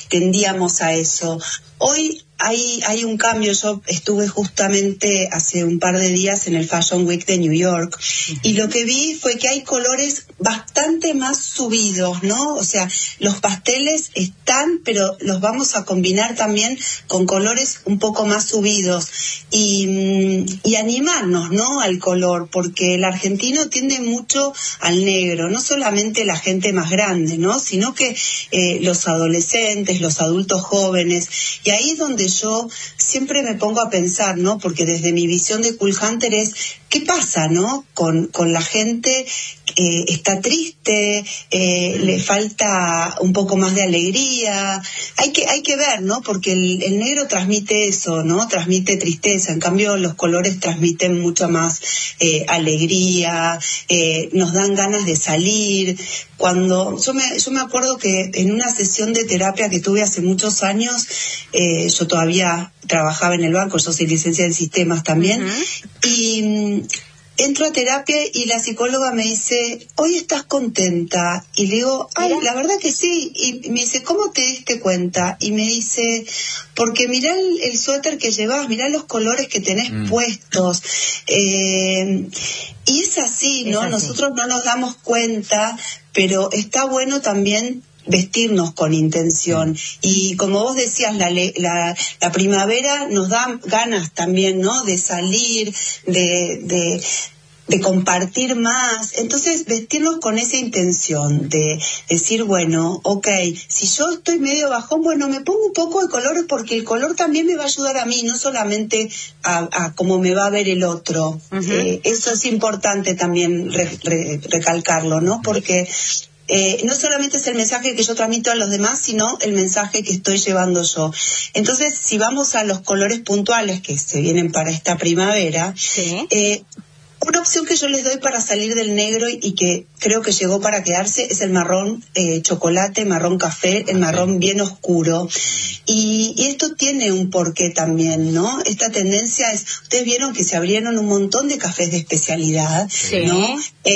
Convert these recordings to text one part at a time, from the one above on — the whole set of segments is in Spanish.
tendíamos a eso. Hoy hay un cambio. Yo estuve justamente hace un par de días en el Fashion Week de New York y lo que vi fue que hay colores bastante más subidos, ¿no? O sea, los pasteles están, pero los vamos a combinar también con colores un poco más subidos y animarnos, ¿no? Al color, porque el argentino tiende mucho al negro, no solamente la gente más grande, ¿no? Sino que los adolescentes, los adultos jóvenes, y ahí es donde yo siempre me pongo a pensar, ¿no? Porque desde mi visión de Cool Hunter es, ¿qué pasa, no? Con la gente está triste, le falta un poco más de alegría. Hay que ver, ¿no? Porque el negro transmite eso, ¿no? Transmite tristeza. En cambio, los colores transmiten mucha más alegría, nos dan ganas de salir. Cuando yo me acuerdo que en una sesión de terapia que tuve hace muchos años, yo todavía trabajaba en el banco, yo soy licenciada en sistemas también, y entro a terapia y la psicóloga me dice, ¿hoy estás contenta? Y le digo, ay, la verdad que sí. Y me dice, ¿cómo te diste cuenta? Y me dice, porque mirá el suéter que llevas, mirá los colores que tenés puestos. Y es así, ¿no? Nosotros no nos damos cuenta, pero está bueno también vestirnos con intención. Y como vos decías, la primavera nos da ganas también, ¿no? De salir, de compartir más. Entonces, vestirnos con esa intención de decir, bueno, okay, si yo estoy medio bajón, bueno, me pongo un poco de color porque el color también me va a ayudar a mí, no solamente a cómo me va a ver el otro. Eso es importante también recalcarlo, ¿no? Porque no solamente es el mensaje que yo transmito a los demás, sino el mensaje que estoy llevando yo. Entonces, si vamos a los colores puntuales que se vienen para esta primavera, una opción que yo les doy para salir del negro y que creo que llegó para quedarse es el marrón chocolate, marrón café, el marrón bien oscuro. Y esto tiene un porqué también, ¿no? Esta tendencia es, ustedes vieron que se abrieron un montón de cafés de especialidad, ¿no?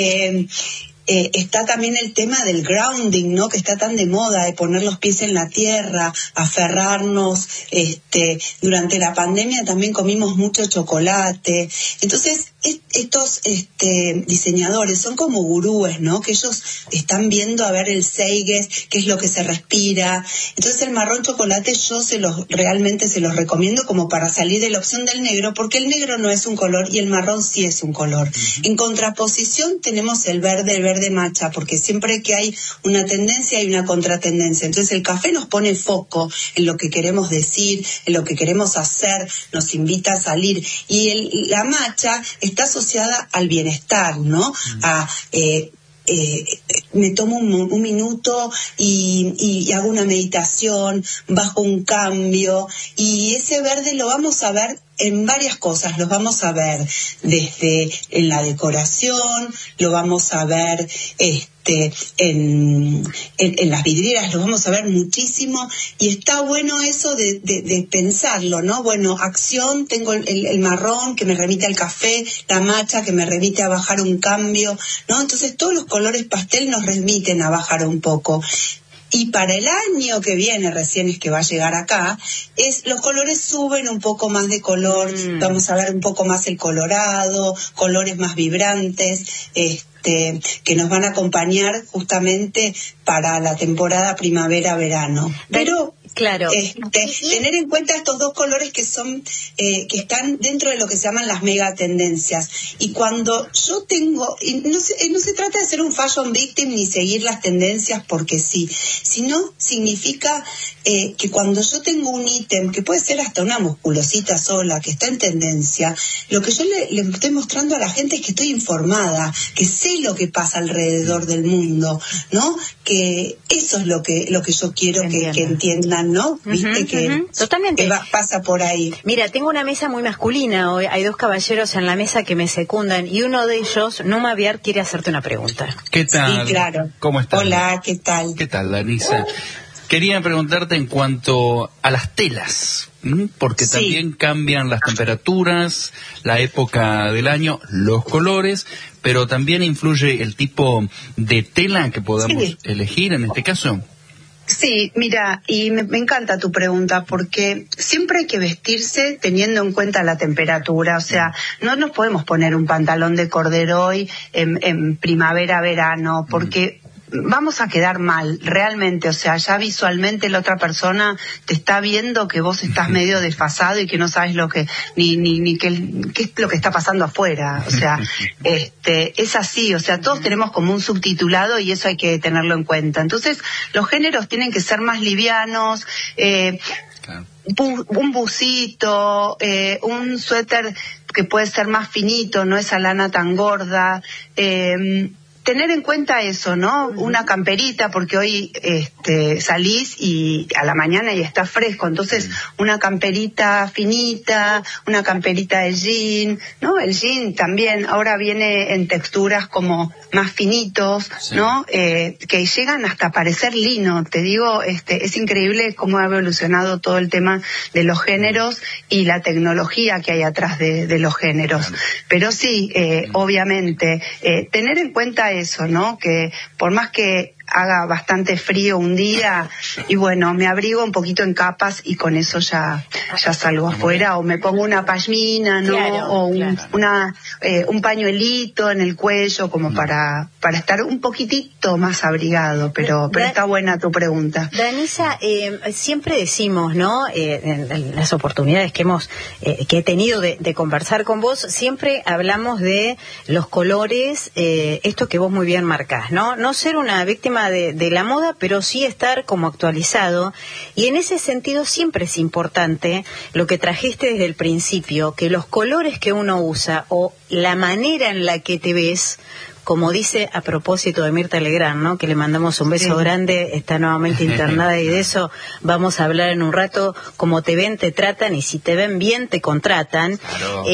Está también el tema del grounding, ¿no? Que está tan de moda, de poner los pies en la tierra, aferrarnos. Durante la pandemia también comimos mucho chocolate. Entonces, estos diseñadores son como gurúes, ¿no? Que ellos están viendo a ver el Seiges, qué es lo que se respira. Entonces, el marrón chocolate yo realmente se los recomiendo como para salir de la opción del negro, porque el negro no es un color y el marrón sí es un color. En contraposición tenemos el verde matcha, porque siempre que hay una tendencia hay una contratendencia. Entonces el café nos pone foco en lo que queremos decir, en lo que queremos hacer, nos invita a salir. Y la matcha está asociada al bienestar, ¿no? Me tomo un minuto y hago una meditación, bajo un cambio, y ese verde lo vamos a ver en varias cosas. Los vamos a ver desde en la decoración, lo vamos a ver en las vidrieras, lo vamos a ver muchísimo, y está bueno eso de pensarlo, ¿no? Bueno, acción, tengo el marrón que me remite al café, la matcha que me remite a bajar un cambio, ¿no? Entonces todos los colores pastel nos remiten a bajar un poco. Y para el año que viene, recién es que va a llegar acá, los colores suben un poco más de color, vamos a ver un poco más el colorado, colores más vibrantes, que nos van a acompañar justamente para la temporada primavera-verano. Pero claro, tener en cuenta estos dos colores que son que están dentro de lo que se llaman las megatendencias. Y cuando yo tengo, y no se trata de ser un fashion victim ni seguir las tendencias porque sí, sino significa que cuando yo tengo un ítem, que puede ser hasta una musculosita sola, que está en tendencia, lo que yo le estoy mostrando a la gente es que estoy informada, que sé lo que pasa alrededor del mundo, ¿no? Que eso es lo que yo quiero que entiendan, ¿no? Viste que totalmente pasa por ahí. Mira, tengo una mesa muy masculina hoy, hay dos caballeros en la mesa que me secundan y uno de ellos, Numa Aviar, quiere hacerte una pregunta. ¿Qué tal? Sí, claro. ¿Cómo estás? Hola, ¿qué tal? ¿Qué tal, Danisa? Quería preguntarte en cuanto a las telas, porque también cambian las temperaturas, la época del año, los colores, pero también influye el tipo de tela que podamos elegir en este caso. Sí, mira, y me encanta tu pregunta porque siempre hay que vestirse teniendo en cuenta la temperatura, o sea, no nos podemos poner un pantalón de corderoy en primavera, verano, porque vamos a quedar mal, realmente, o sea, ya visualmente la otra persona te está viendo que vos estás medio desfasado y que no sabes lo que, ni qué es lo que está pasando afuera, o sea, es así, o sea, todos tenemos como un subtitulado y eso hay que tenerlo en cuenta. Entonces, los géneros tienen que ser más livianos, un busito, un suéter que puede ser más finito, no esa lana tan gorda, tener en cuenta eso, ¿no? Una camperita, porque hoy salís y a la mañana ya está fresco, entonces una camperita finita, una camperita de jean, ¿no? El jean también ahora viene en texturas como más finitos, ¿no? Que llegan hasta parecer lino, te digo, es increíble cómo ha evolucionado todo el tema de los géneros y la tecnología que hay atrás de los géneros. Pero sí, obviamente, tener en cuenta eso, ¿no? Que por más que haga bastante frío un día y bueno, me abrigo un poquito en capas y con eso ya salgo afuera, o me pongo una pashmina, ¿no? Claro, o un pañuelito en el cuello como para estar un poquitito más abrigado, pero está buena tu pregunta. Danisa, siempre decimos, ¿no? En las oportunidades que he tenido de conversar con vos, siempre hablamos de los colores, esto que vos muy bien marcás, ¿no? No ser una víctima de la moda, pero sí estar como actualizado, y en ese sentido siempre es importante lo que trajiste desde el principio, que los colores que uno usa o la manera en la que te ves, como dice a propósito de Mirta Legrand, ¿no? Que le mandamos un beso grande, está nuevamente internada y de eso vamos a hablar en un rato, cómo te ven, te tratan y si te ven bien te contratan. Claro.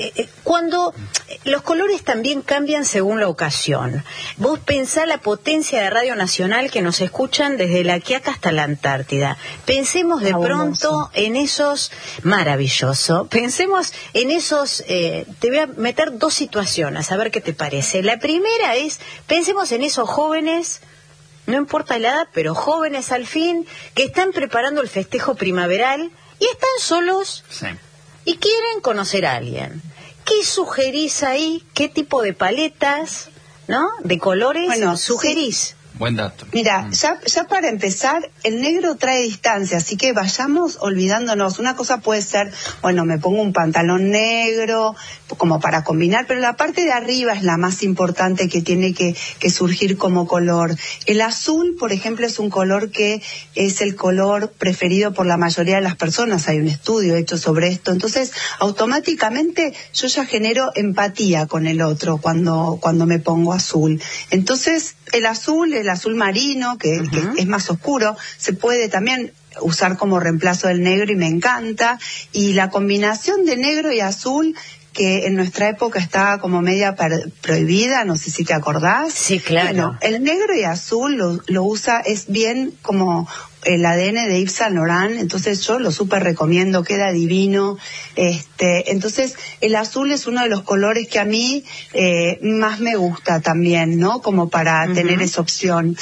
Cuando los colores también cambian según la ocasión. Vos pensá la potencia de Radio Nacional que nos escuchan desde la Quiaca hasta la Antártida. Pensemos de pronto en esos, maravilloso, pensemos en esos, te voy a meter dos situaciones, a ver qué te parece. La primera es, pensemos en esos jóvenes, no importa la edad, pero jóvenes al fin, que están preparando el festejo primaveral y están solos y quieren conocer a alguien. ¿Qué sugerís ahí? ¿Qué tipo de paletas, ¿no? De colores sugerís? Sí. Buen dato. Mira, ya para empezar, el negro trae distancia, así que vayamos olvidándonos. Una cosa puede ser, bueno, me pongo un pantalón negro, como para combinar, pero la parte de arriba es la más importante que tiene que surgir como color. El azul, por ejemplo, es un color que es el color preferido por la mayoría de las personas. Hay un estudio hecho sobre esto. Entonces, automáticamente yo ya genero empatía con el otro cuando me pongo azul. Entonces, el azul marino, que es más oscuro, se puede también usar como reemplazo del negro y me encanta. Y la combinación de negro y azul, que en nuestra época estaba como media prohibida, no sé si te acordás. Sí, claro. Bueno, el negro y azul lo usa, es bien como el ADN de Yves Saint Laurent, entonces yo lo súper recomiendo, queda divino. Entonces el azul es uno de los colores que a mí más me gusta también, ¿no? Como para tener esa opción.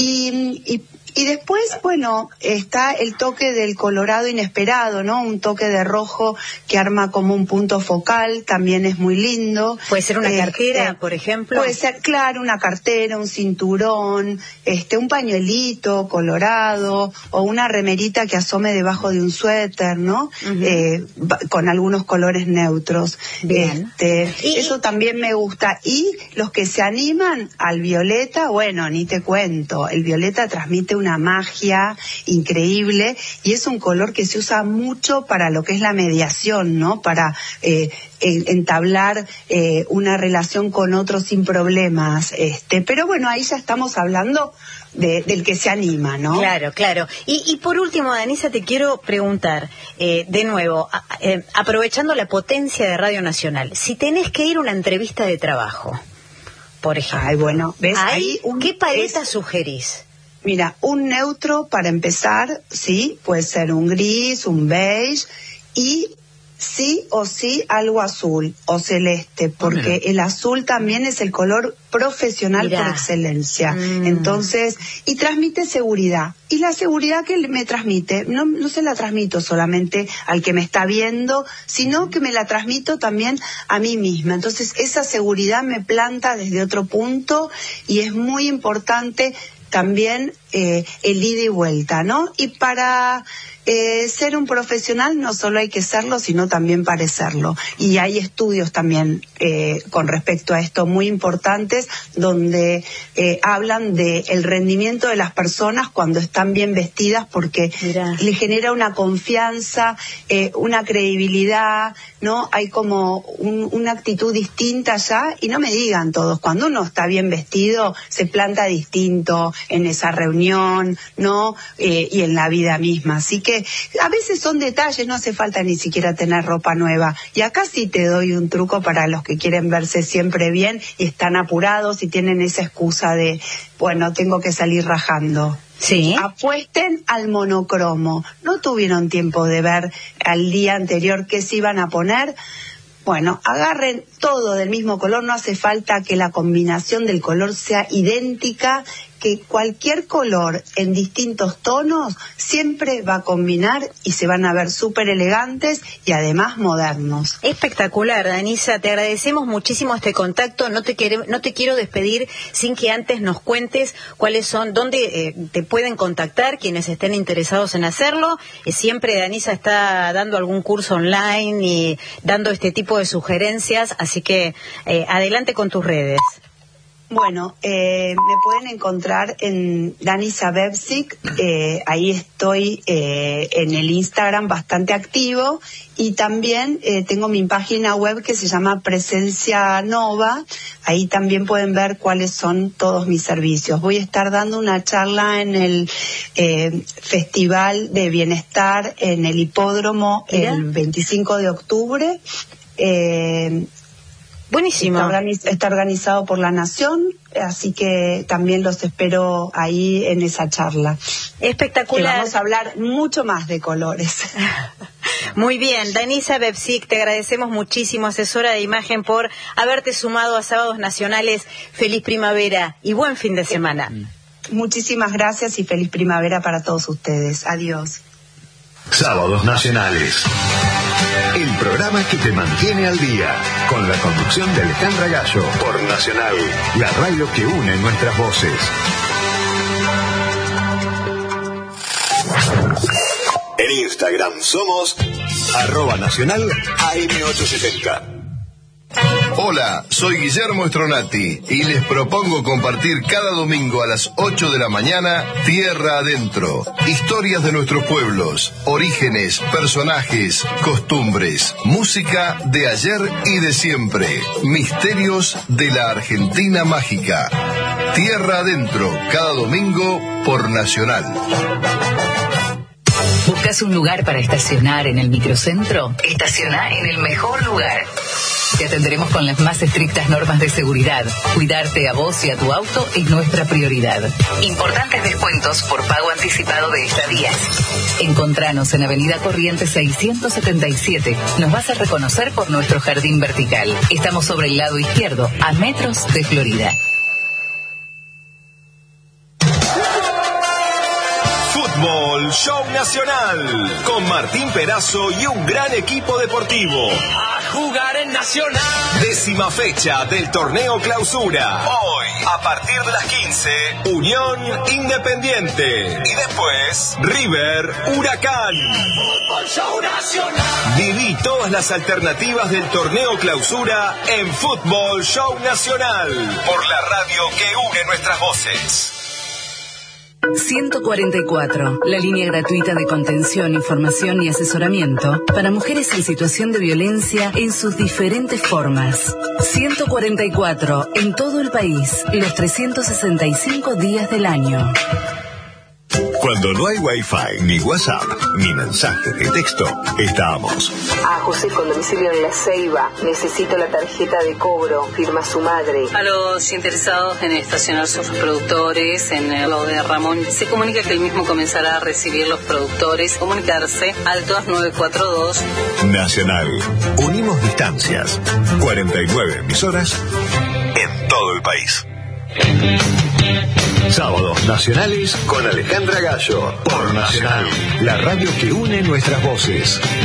Y después, bueno, está el toque del colorado inesperado, ¿no? Un toque de rojo que arma como un punto focal, también es muy lindo. Puede ser una cartera, por ejemplo. Puede ser, claro, una cartera, un cinturón, un pañuelito colorado o una remerita que asome debajo de un suéter, ¿no? Con algunos colores neutros. Bien. Eso también me gusta. Y los que se animan al violeta, bueno, ni te cuento. El violeta transmite una magia increíble y es un color que se usa mucho para lo que es la mediación, ¿no? Para entablar una relación con otros sin problemas. Pero bueno, ahí ya estamos hablando del que se anima, ¿no? Claro, claro. Y por último, Danisa, te quiero preguntar, de nuevo, aprovechando la potencia de Radio Nacional, si tenés que ir a una entrevista de trabajo, por ejemplo. Ay, bueno, ¿ves? ¿Qué paleta sugerís? Mira, un neutro para empezar, sí, puede ser un gris, un beige, y sí o sí algo azul o celeste, porque el azul también es el color profesional por excelencia. Entonces, y transmite seguridad. Y la seguridad que me transmite, no se la transmito solamente al que me está viendo, sino que me la transmito también a mí misma. Entonces, esa seguridad me planta desde otro punto y es muy importante también el ida y vuelta, ¿no? Y para ser un profesional no solo hay que serlo, sino también parecerlo. Y hay estudios también con respecto a esto muy importantes, donde hablan de el rendimiento de las personas cuando están bien vestidas, porque le genera una confianza, una credibilidad, ¿no? Hay como una actitud distinta ya, y no me digan todos, cuando uno está bien vestido se planta distinto en esa reunión, ¿no? Y en la vida misma. Así que a veces son detalles, no hace falta ni siquiera tener ropa nueva. Y acá sí te doy un truco para los que quieren verse siempre bien y están apurados y tienen esa excusa de, bueno, tengo que salir rajando. Sí. Apuesten al monocromo. ¿No tuvieron tiempo de ver al día anterior qué se iban a poner? Bueno, agarren todo del mismo color, no hace falta que la combinación del color sea idéntica, que cualquier color en distintos tonos siempre va a combinar y se van a ver súper elegantes y además modernos. Espectacular, Danisa, te agradecemos muchísimo este contacto. No te quiero despedir sin que antes nos cuentes cuáles son, dónde te pueden contactar quienes estén interesados en hacerlo. Siempre Danisa está dando algún curso online y dando este tipo de sugerencias, así que adelante con tus redes. Bueno, me pueden encontrar en Danisa Bebsic, ahí estoy en el Instagram bastante activo, y también tengo mi página web que se llama Presencia Nova, ahí también pueden ver cuáles son todos mis servicios. Voy a estar dando una charla en el Festival de Bienestar en el Hipódromo el 25 de octubre. Buenísimo. Está organizado por la Nación, así que también los espero ahí en esa charla. Espectacular. Que vamos a hablar mucho más de colores. Muy bien, Danisa Bebsic, te agradecemos muchísimo, asesora de imagen, por haberte sumado a Sábados Nacionales. Feliz primavera y buen fin de semana. Muchísimas gracias y feliz primavera para todos ustedes. Adiós. Sábados Nacionales, el programa que te mantiene al día, con la conducción de Alejandra Gallo, por Nacional, la radio que une nuestras voces. En Instagram somos @Nacional AM870. Hola, soy Guillermo Stronati y les propongo compartir cada domingo a las 8 de la mañana Tierra Adentro. Historias de nuestros pueblos, orígenes, personajes, costumbres, música de ayer y de siempre, misterios de la Argentina mágica. Tierra Adentro, cada domingo por Nacional. ¿Buscas un lugar para estacionar en el microcentro? Estaciona en el mejor lugar. Te atenderemos con las más estrictas normas de seguridad. Cuidarte a vos y a tu auto es nuestra prioridad. Importantes descuentos por pago anticipado de estadías. Encontranos en Avenida Corrientes 677. Nos vas a reconocer por nuestro jardín vertical. Estamos sobre el lado izquierdo, a metros de Florida. Fútbol Show Nacional, con Martín Perazo y un gran equipo deportivo. A jugar en Nacional. 10ª fecha del torneo Clausura. Hoy, a partir de las 15, Unión Independiente. Y después, River Huracán. Fútbol Show Nacional. Viví todas las alternativas del torneo Clausura en Fútbol Show Nacional, por la radio que une nuestras voces. 144, la línea gratuita de contención, información y asesoramiento para mujeres en situación de violencia en sus diferentes formas. 144, en todo el país, los 365 días del año. Cuando no hay Wi-Fi, ni WhatsApp, ni mensajes de texto, estamos. A José con domicilio en La Ceiba. Necesito la tarjeta de cobro. Firma su madre. A los interesados en estacionar sus productores en lo de Ramón, se comunica que el mismo comenzará a recibir los productores. Comunicarse al 2942. Nacional. Unimos distancias. 49 emisoras en todo el país. Sábados nacionales con Alejandra Gallo por Nacional, la radio que une nuestras voces.